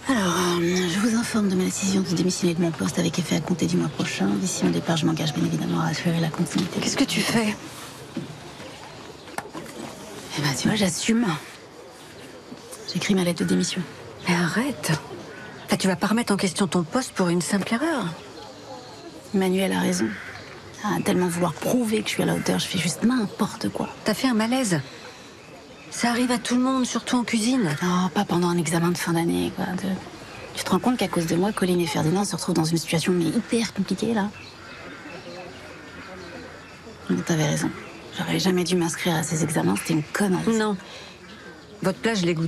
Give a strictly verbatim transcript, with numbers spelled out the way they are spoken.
Alors, euh, je vous informe de ma décision de démissionner de mon poste avec effet à compter du mois prochain. D'ici mon départ, je m'engage bien évidemment à assurer la continuité. Qu'est-ce que tu fais? Eh ben, tu vois, j'assume. J'écris ma lettre de démission. Mais arrête. Enfin, tu vas pas remettre en question ton poste pour une simple erreur. Emmanuel a raison. À tellement vouloir prouver que je suis à la hauteur, je fais juste n'importe quoi. T'as fait un malaise. Ça arrive à tout le monde, surtout en cuisine. Non, pas pendant un examen de fin d'année, quoi. De... Tu te rends compte qu'à cause de moi, Colline et Ferdinand se retrouvent dans une situation mais hyper compliquée, là? Non, t'avais raison. J'aurais jamais dû m'inscrire à ces examens, c'était une connerie. Non. Votre place, je l'ai goûtée.